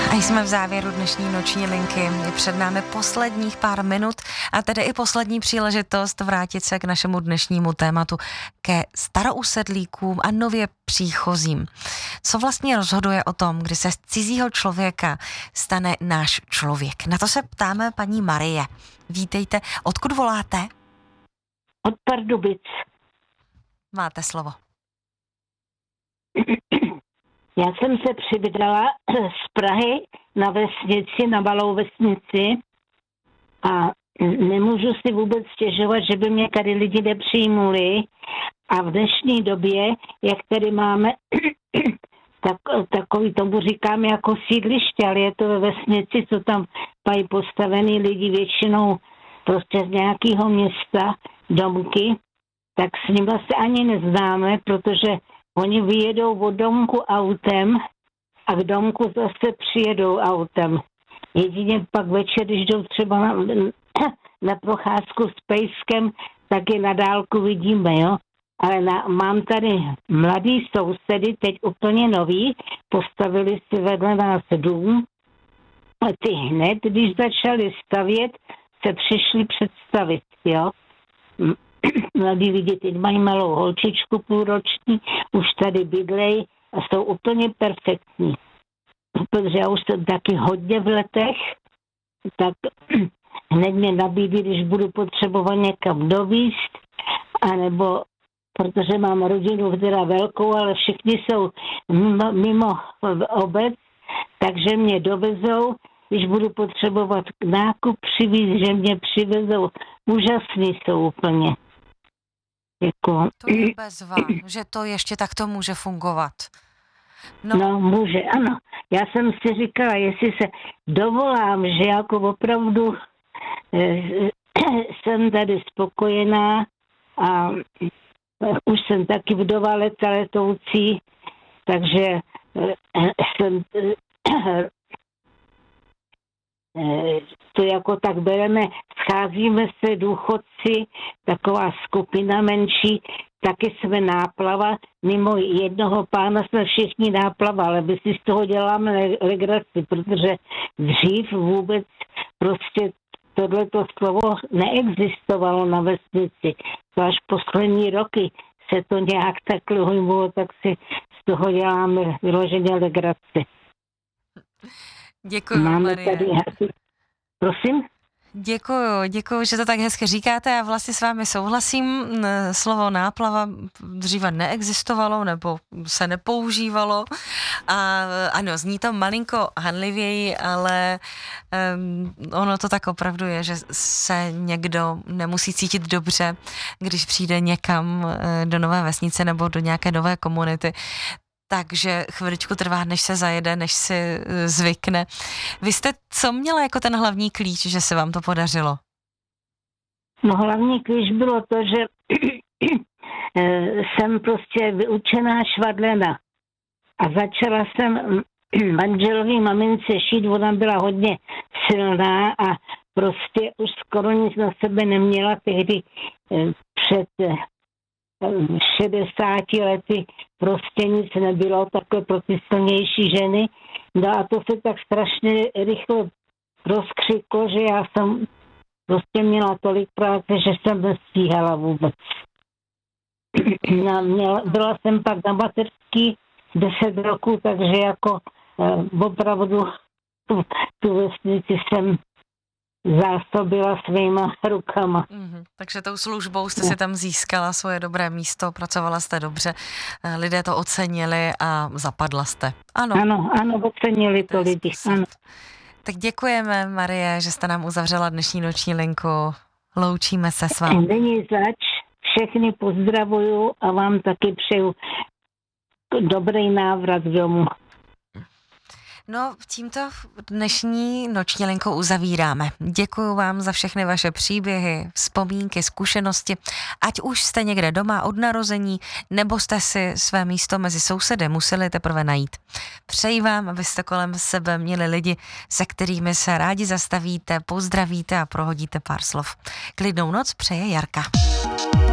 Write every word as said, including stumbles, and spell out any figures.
A jsme v závěru dnešní noční linky. Je před námi posledních pár minut a tedy i poslední příležitost vrátit se k našemu dnešnímu tématu, ke starousedlíkům a nově příchozím. Co vlastně rozhoduje o tom, kdy se z cizího člověka stane náš člověk? Na to se ptáme paní Marie. Vítejte. Odkud voláte? Od Pardubic. Máte slovo. Já jsem se přivydala z Prahy na vesnici, na malou vesnici a nemůžu si vůbec stěžovat, že by mě tady lidi nepřijmuli. A v dnešní době, jak tady máme tak, takový, tomu říkám jako sídliště, ale je to ve vesnici, co tam mají postavený lidi většinou prostě z nějakého města, domky, tak s nimi se ani neznáme, protože oni vyjedou od domku autem a k domku zase přijedou autem. Jedině pak večer, když jdou třeba na, na procházku s pejskem, tak je na dálku vidíme, jo. Ale na, mám tady mladý sousedy, teď úplně nový, postavili si vedle nás dům a ty hned, když začali stavět, se přišli představit, jo. Mladí lidi teď mají malou holčičku půlroční, už tady bydlej a jsou úplně perfektní. Protože já už jsem taky hodně v letech, tak hned mě nabídí, když budu potřebovat někam dovízt, anebo protože mám rodinu, která velkou, ale všichni jsou mimo, mimo obec, takže mě dovezou, když budu potřebovat nákup přivízt, že mě přivezou. Úžasný jsou úplně. Jako... To je bezva, že to ještě takto může fungovat. No. no, může, ano. Já jsem si říkala, jestli se dovolám, že jako opravdu eh, jsem tady spokojená a už jsem taky vdova leta letoucí, takže eh, jsem eh, to jako tak bereme, scházíme se důchodci, taková skupina menší, taky jsme náplava, mimo jednoho pána jsme všichni náplava, ale my si z toho děláme legraci, protože dřív vůbec prostě tohleto slovo neexistovalo na vesnici. To až poslední roky se to nějak takhle hojmulo, tak si z toho děláme vyloženě legraci. Děkuji, Máme Marie. tady... Prosím? Děkuju, děkuju, že to tak hezky říkáte. Já vlastně s vámi souhlasím. Slovo náplava dříve neexistovalo nebo se nepoužívalo. A ano, zní to malinko hanlivěji, ale um, ono to tak opravdu je, že se někdo nemusí cítit dobře, když přijde někam do nové vesnice nebo do nějaké nové komunity. Takže chviličku trvá, než se zajede, než si zvykne. Vy jste co měla jako ten hlavní klíč, že se vám to podařilo? No hlavní klíč bylo to, že jsem prostě vyučená švadlena. A začala jsem manželový mamince šít, ona byla hodně silná a prostě už skoro nic na sebe neměla tehdy před šedesáti lety prostě nic nebylo takové pro ty silnější ženy. No a to se tak strašně rychle rozkřiklo, že já jsem prostě měla tolik práce, že jsem nestíhala vůbec. No, měla, byla jsem pak na mateřský deset roků, takže jako eh, opravdu tu, tu vesnici jsem zásobila svýma rukama. Mm-hmm. Takže tou službou jste si tam získala svoje dobré místo, pracovala jste dobře, lidé to ocenili a zapadla jste. Ano, ano, ano ocenili to, to lidi. Ano. Tak děkujeme, Marie, že jste nám uzavřela dnešní noční linku. Loučíme se s vámi. Není zač, všechny pozdravuju a vám taky přeju dobrý návrat domů. No, tímto dnešní noční linkou uzavíráme. Děkuju vám za všechny vaše příběhy, vzpomínky, zkušenosti. Ať už jste někde doma od narození, nebo jste si své místo mezi sousedy museli teprve najít. Přeji vám, abyste kolem sebe měli lidi, se kterými se rádi zastavíte, pozdravíte a prohodíte pár slov. Klidnou noc přeje Jarka.